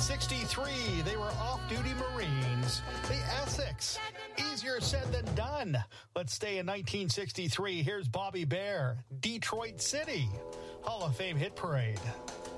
1963, they were off-duty Marines. The Essex. Easier said than done. Let's stay in 1963. Here's Bobby Bare, Detroit City. Hall of Fame hit parade.